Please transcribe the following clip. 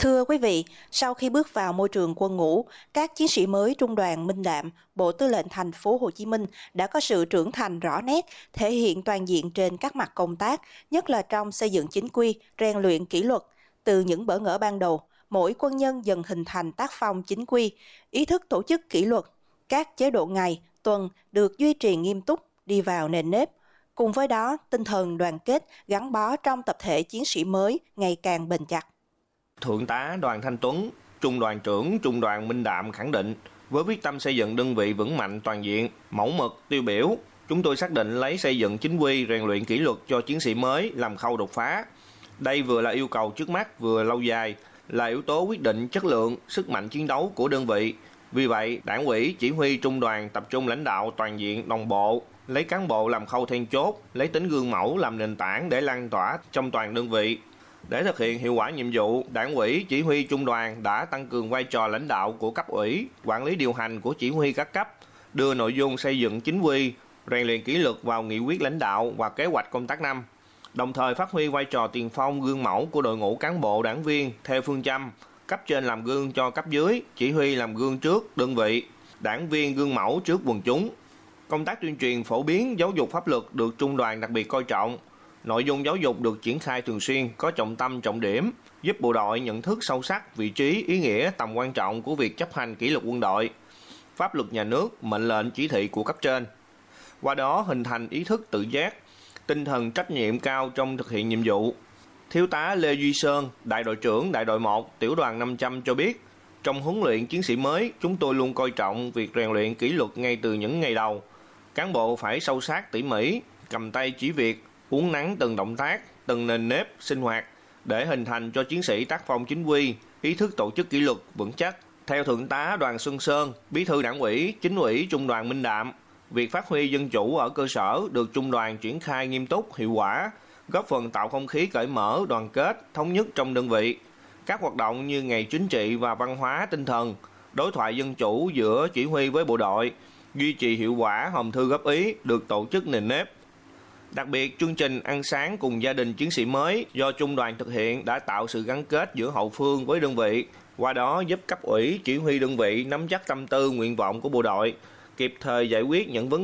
Thưa quý vị, sau khi bước vào môi trường quân ngũ, các chiến sĩ mới Trung đoàn Minh Đạm, Bộ Tư lệnh Thành phố Hồ Chí Minh đã có sự trưởng thành rõ nét, thể hiện toàn diện trên các mặt công tác, nhất là trong xây dựng chính quy, rèn luyện kỷ luật. Từ những bỡ ngỡ ban đầu, mỗi quân nhân dần hình thành tác phong chính quy, ý thức tổ chức kỷ luật, các chế độ ngày, tuần được duy trì nghiêm túc, đi vào nền nếp. Cùng với đó, tinh thần đoàn kết gắn bó trong tập thể chiến sĩ mới ngày càng bền chặt. Thượng tá Đoàn Thanh Tuấn, Trung đoàn trưởng Trung đoàn Minh Đạm khẳng định, với quyết tâm xây dựng đơn vị vững mạnh toàn diện, mẫu mực, tiêu biểu, chúng tôi xác định lấy xây dựng chính quy, rèn luyện kỷ luật cho chiến sĩ mới làm khâu đột phá. Đây vừa là yêu cầu trước mắt, vừa lâu dài, là yếu tố quyết định chất lượng, sức mạnh chiến đấu của đơn vị. Vì vậy, Đảng ủy, chỉ huy trung đoàn tập trung lãnh đạo toàn diện, đồng bộ, lấy cán bộ làm khâu then chốt, lấy tính gương mẫu làm nền tảng để lan tỏa trong toàn đơn vị. Để thực hiện hiệu quả nhiệm vụ, Đảng ủy, chỉ huy trung đoàn đã tăng cường vai trò lãnh đạo của cấp ủy, quản lý điều hành của chỉ huy các cấp, đưa nội dung xây dựng chính quy, rèn luyện kỷ luật vào nghị quyết lãnh đạo và kế hoạch công tác năm. Đồng thời phát huy vai trò tiền phong gương mẫu của đội ngũ cán bộ đảng viên theo phương châm cấp trên làm gương cho cấp dưới, chỉ huy làm gương trước đơn vị, đảng viên gương mẫu trước quần chúng. Công tác tuyên truyền phổ biến giáo dục pháp luật được trung đoàn đặc biệt coi trọng. Nội dung giáo dục được triển khai thường xuyên, có trọng tâm trọng điểm, giúp bộ đội nhận thức sâu sắc vị trí, ý nghĩa, tầm quan trọng của việc chấp hành kỷ luật quân đội, pháp luật nhà nước, mệnh lệnh chỉ thị của cấp trên. Qua đó hình thành ý thức tự giác, tinh thần trách nhiệm cao trong thực hiện nhiệm vụ. Thiếu tá Lê Duy Sơn, đại đội trưởng đại đội 1, tiểu đoàn 500 cho biết, trong huấn luyện chiến sĩ mới, chúng tôi luôn coi trọng việc rèn luyện kỷ luật ngay từ những ngày đầu. Cán bộ phải sâu sát tỉ mỉ, cầm tay chỉ việc, uốn nắn từng động tác, từng nền nếp, sinh hoạt để hình thành cho chiến sĩ tác phong chính quy, ý thức tổ chức kỷ luật vững chắc. Theo Thượng tá Đoàn Xuân Sơn, Bí thư Đảng ủy, Chính ủy Trung đoàn Minh Đạm, việc phát huy dân chủ ở cơ sở được Trung đoàn triển khai nghiêm túc, hiệu quả, góp phần tạo không khí cởi mở, đoàn kết, thống nhất trong đơn vị. Các hoạt động như ngày chính trị và văn hóa tinh thần, đối thoại dân chủ giữa chỉ huy với bộ đội, duy trì hiệu quả hòm thư góp ý được tổ chức nền nếp. Đặc biệt, chương trình ăn sáng cùng gia đình chiến sĩ mới do Trung đoàn thực hiện đã tạo sự gắn kết giữa hậu phương với đơn vị, qua đó giúp cấp ủy, chỉ huy đơn vị nắm chắc tâm tư, nguyện vọng của bộ đội, kịp thời giải quyết những vấn